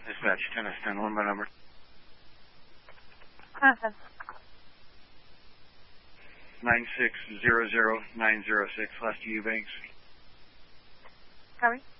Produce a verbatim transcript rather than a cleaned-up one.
Dispatch, ten S ten, one by number. Awesome. nine six zero zero nine zero six, last to Eubanks. Copy.